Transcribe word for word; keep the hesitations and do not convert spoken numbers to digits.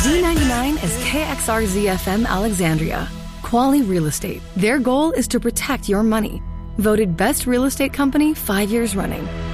Z ninety-nine is K X R Z F M Alexandria. Quality Real Estate. Their goal is to protect your money. Voted best real estate company five years running.